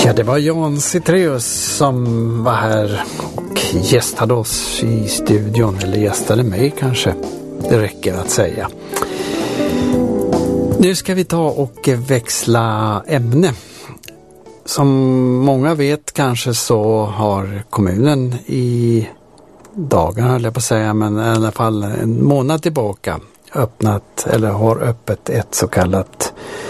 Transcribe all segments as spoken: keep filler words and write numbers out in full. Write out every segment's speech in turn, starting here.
Ja, det var Jan Citreus som var här och gästade oss i studion, eller gästade mig kanske, det räcker att säga. Nu ska vi ta och växla ämne. Som många vet kanske så har kommunen i dagarna, höll jag på att säga, men i alla fall en månad tillbaka öppnat, eller har öppet ett så kallat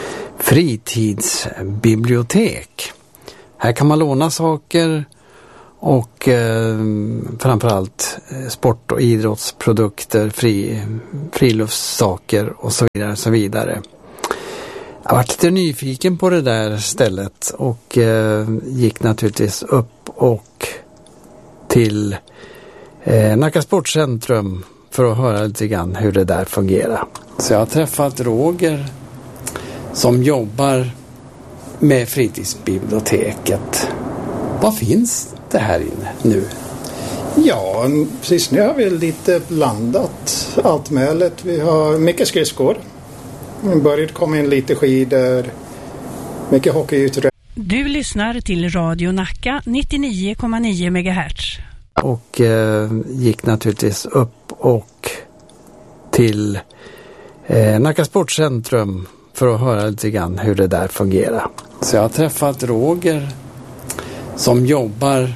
fritidsbibliotek. Här kan man låna saker och eh, framförallt sport- och idrottsprodukter, fri, friluftssaker och så vidare, så vidare. Jag var lite nyfiken på det där stället och eh, gick naturligtvis upp och till eh, Nacka Sportcentrum för att höra lite grann hur det där fungerar. Så jag har träffat Roger som jobbar med fritidsbiblioteket. Vad finns det här inne nu? Ja, precis nu har vi lite blandat allt möjligt. Vi har mycket skridskor. Vi började komma in lite skidor. Mycket hockeyutrustning. Du lyssnar till Radio Nacka nittionio komma nio megahertz. Och eh, gick naturligtvis upp och till eh, Nacka Sportcentrum för att höra lite grann hur det där fungerar. Så jag har träffat Roger som jobbar